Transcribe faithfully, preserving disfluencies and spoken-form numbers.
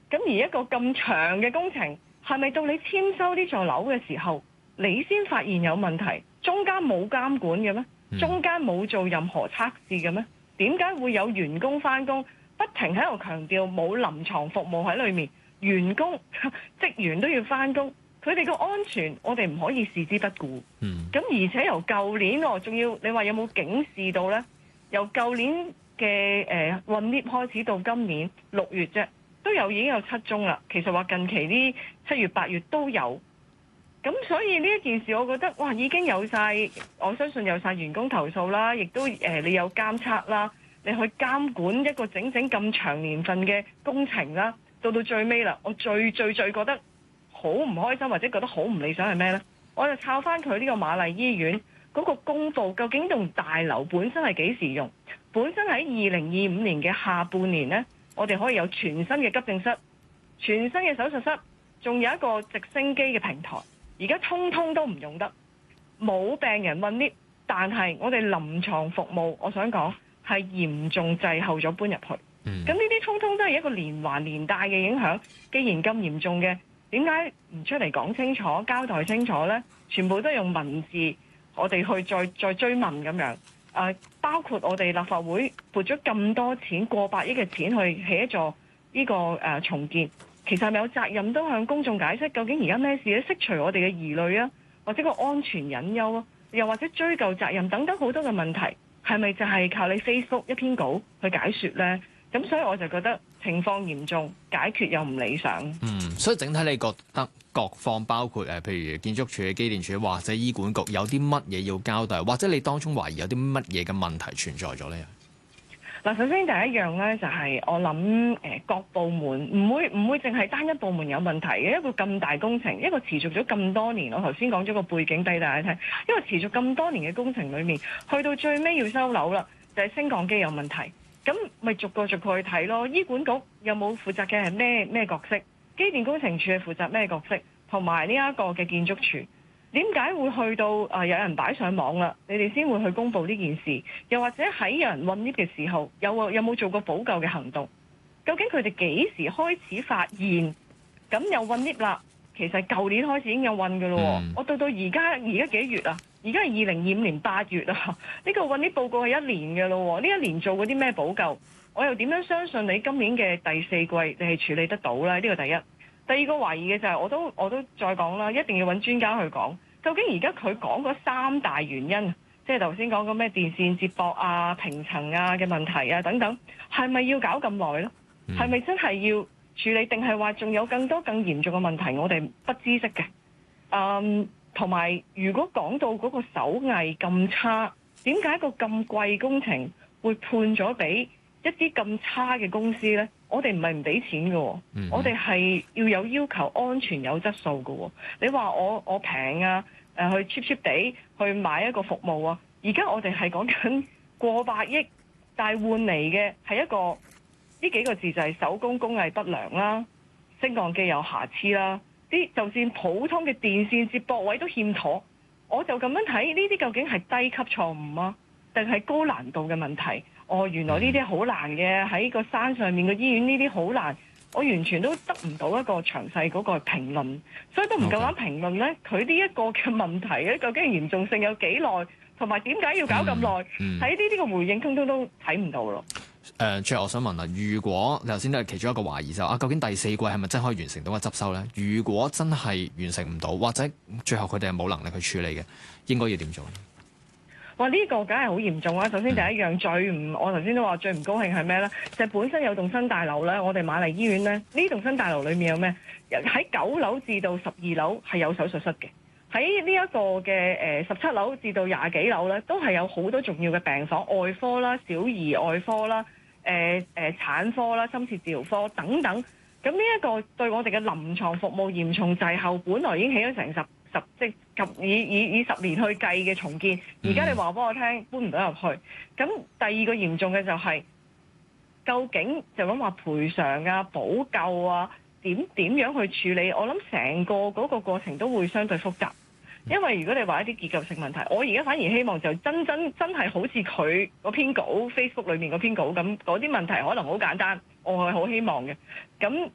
咁而一個咁長嘅工程，係咪到你簽收呢座樓嘅時候，你先發現有問題？中間冇監管嘅咩？中間冇做任何測試嘅咩？點解會有員工返工不停喺度強調冇臨床服務喺裏面？員工職員都要返工，佢哋個安全我哋唔可以視之不顧。咁、嗯、而且由舊年我仲要你話有冇警示到呢？由舊年嘅誒運 lift 開始到今年六月啫。都有已經有七宗啦，其實話近期呢七月八月都有，咁所以呢一件事，我覺得哇已經有晒，我相信有晒員工投訴啦，亦都誒、呃、你有監測啦，你去監管一個整整咁長年份嘅工程啦，到到最尾啦，我最最最覺得好唔開心或者覺得好唔理想係咩呢？我就抄翻佢呢個瑪麗醫院嗰個公佈，究竟棟大樓本身係幾時用？本身喺二零二五年嘅下半年呢。我哋可以有全新嘅急症室、全新嘅手術室，仲有一個直升機嘅平台。而家通通都唔用得，冇病人運 lift，但係我哋臨床服務，我想講係嚴重滯後咗搬入去。咁呢啲通通都係一個連環連帶嘅影響。既然咁嚴重嘅，點解唔出嚟講清楚、交代清楚呢？全部都用文字，我哋去再再追問咁樣。誒，包括我哋立法會撥咗咁多錢，過百億嘅錢去起一座呢個誒重建，其實係咪有責任都向公眾解釋究竟而家咩事咧？釋除我哋嘅疑慮啊，或者個安全隱憂啊，又或者追究責任等等好多嘅問題，係咪就係靠你 Facebook 一篇稿去解說呢？咁所以我就覺得情況嚴重，解決又唔理想。 嗯，所以整體你覺得各方包括誒，譬如建築署、機電署或者醫管局有啲乜嘢要交代，或者你當中懷疑有啲乜嘢嘅問題存在咗呢？ 嗱，首先第一樣呢，就係我諗誒各部門唔會唔會淨係單一部門有問題嘅，一個咁大工程，一個持續咗咁多年，我頭先講咗個背景俾大家聽，一個持續咁多年嘅工程裏面，去到最尾要收樓啦，就係升降機有問題。咁咪逐個逐個去睇咯。醫管局有冇負責嘅係咩咩角色？機電工程署係負責咩角色？同埋呢一個嘅建築署，點解會去到啊、呃、有人擺上網啦？你哋先會去公佈呢件事？又或者喺有人運 lift 嘅時候，有有冇做過補救嘅行動？究竟佢哋幾時開始發現？咁又運 lift 啦？其實舊年開始已經有運㗎咯。嗯、我到到而家而家幾月啊？而家係二零二五年八月啊！呢、這個運 lift 報告係一年嘅咯。呢一年做過啲咩補救？我又點樣相信你今年嘅第四季你係處理得到咧？呢、這個第一。第二個懷疑嘅就係、是、我都我都再講啦，一定要揾專家去講。究竟而家佢講嗰三大原因，即係頭先講個咩電線接駁啊、平層啊嘅問題啊等等，係咪要搞咁耐咧？係咪、嗯、真係要處理，定係話仲有更多更嚴重嘅問題我哋不知悉嘅？嗯。同埋，如果講到嗰個手藝咁差，點解個咁貴工程會判咗俾一啲咁差嘅公司呢？我哋唔係唔俾錢嘅，嗯、我哋係要有要求、安全有質素嘅。你話我我平啊？誒去 cheap cheap 地去買一個服務啊？而家我哋係講緊過百億，但係換嚟嘅係一個呢幾個字就係手工工藝不良啦，升降機有瑕疵啦。啲就算普通嘅電線接駁位都欠妥，我就咁樣睇呢啲究竟係低級錯誤啊，定係高難度嘅問題？哦，原來呢啲好難嘅，喺個山上面嘅醫院呢啲好難，我完全都得唔到一個詳細嗰個評論，所以都唔夠膽評論呢。佢呢一個嘅問題咧，究竟嚴重性有幾耐，同埋點解要搞咁耐？喺呢啲嘅回應通通都睇唔到咯。 誒、呃，最後我想問啦，如果你頭先都係其中一個懷疑就啊，究竟第四季係咪真可以完成到個執收咧？如果真係完成唔到，或者最後佢哋係冇能力去處理嘅，應該要點做？ 哇！呢、這個梗係好嚴重啦。首先第一樣最唔，我頭先都話最唔高興係咩咧？就係、本身有棟新大樓咧，我哋瑪麗醫院咧，呢棟新大樓裡面有咩？喺九樓至到十二樓係有手術室嘅。喺呢一個嘅誒十七樓至到廿幾樓咧，都係有好多重要嘅病房，外科啦、小兒外科啦、誒、呃、誒、呃、產科啦、深切治療科等等。咁呢一個對我哋嘅臨床服務嚴重滯後，本來已經起咗成十十即及以以以十年去計嘅重建，而家你話俾我聽搬唔到入去。咁第二個嚴重嘅就係、是，究竟就咁話賠償啊、補救啊，點點樣去處理？我諗成個嗰個過程都會相對複雜。因為如果你話一啲結構性問題，我而家反而希望就真真真係好似佢嗰篇稿 Facebook 裏面嗰篇稿咁，嗰啲問題可能好簡單，我係好希望嘅。咁